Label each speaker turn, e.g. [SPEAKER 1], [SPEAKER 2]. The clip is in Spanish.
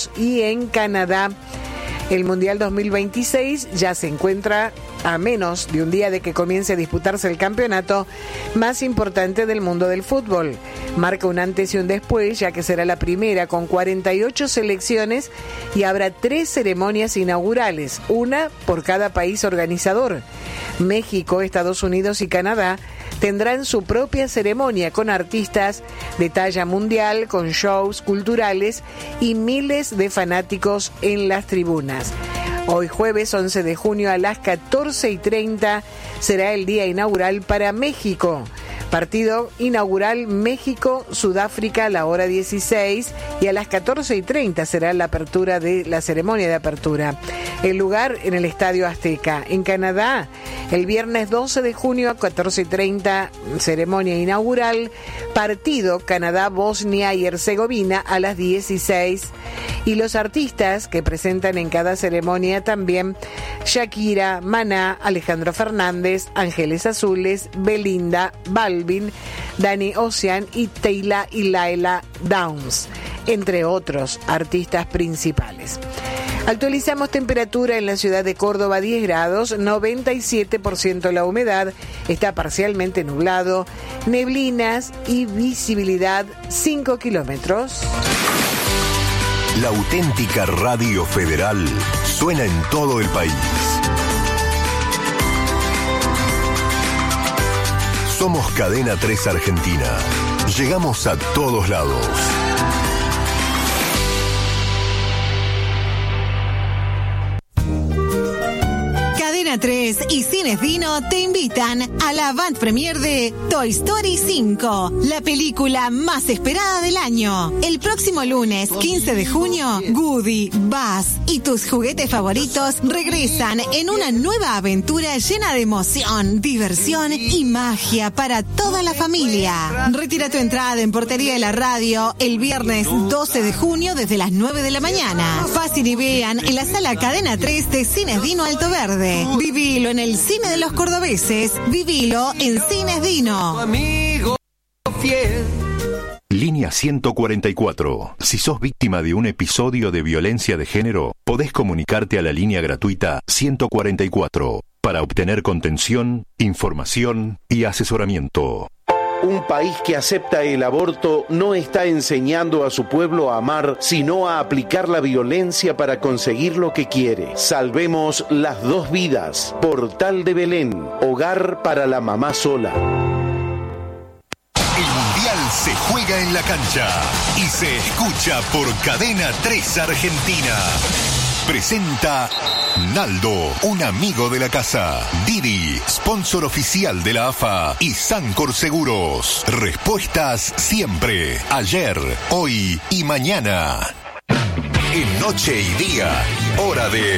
[SPEAKER 1] y en Canadá. El Mundial 2026 ya se encuentra a menos de un día de que comience a disputarse el campeonato más importante del mundo del fútbol. Marca un antes y un después, ya que será la primera con 48 selecciones y habrá 3 ceremonias inaugurales, una por cada país organizador. México, Estados Unidos y Canadá tendrán su propia ceremonia con artistas de talla mundial, con shows culturales y miles de fanáticos en las tribunas. Hoy jueves 11 de junio a las 14:30 será el día inaugural para México. Partido inaugural México-Sudáfrica a la hora 16 y a las 14:30 será la apertura de la ceremonia de apertura. El lugar en el Estadio Azteca. En Canadá, el viernes 12 de junio a 14:30 ceremonia inaugural. Partido Canadá-Bosnia y Herzegovina a las 16. Y los artistas que presentan en cada ceremonia también: Shakira, Maná, Alejandro Fernández, Ángeles Azules, Belinda, Balvin, Danny Ocean y Teyla y Laila Downs, entre otros artistas principales. Actualizamos temperatura en la ciudad de Córdoba, 10 grados, 97% la humedad, está parcialmente nublado, neblinas y visibilidad 5 kilómetros.
[SPEAKER 2] La auténtica Radio Federal suena en todo el país. Somos Cadena 3 Argentina. Llegamos a todos lados.
[SPEAKER 3] Cadena 3 y Cines Dino te invitan a la avant premiere de Toy Story 5, la película más esperada del año. El próximo lunes, 15 de junio, Woody, Buzz y tus juguetes favoritos regresan en una nueva aventura llena de emoción, diversión y magia para toda la familia. Retira tu entrada en Portería de la Radio el viernes 12 de junio desde las 9 de la mañana. Pasen y vean en la sala Cadena 3 de Cines Dino Alto Verde. Vivilo en el cine de los cordobeses. Vivilo en Cines Dino.
[SPEAKER 4] Amigo fiel.
[SPEAKER 2] Línea 144. Si sos víctima de un episodio de violencia de género, podés comunicarte a la línea gratuita 144 para obtener contención, información y asesoramiento.
[SPEAKER 5] Un país que acepta el aborto no está enseñando a su pueblo a amar, sino a aplicar la violencia para conseguir lo que quiere. Salvemos las 2 vidas. Portal de Belén, hogar para la mamá sola.
[SPEAKER 2] El Mundial se juega en la cancha y se escucha por Cadena 3 Argentina. Presenta Naldo, un amigo de la casa. Didi, sponsor oficial de la AFA y Sancor Seguros. Respuestas siempre, ayer, hoy y mañana. En noche y día, hora de